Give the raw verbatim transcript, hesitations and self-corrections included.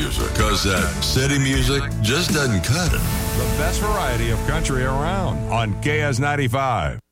music, because that city music just doesn't cut it. The best variety of country around on K S ninety-five.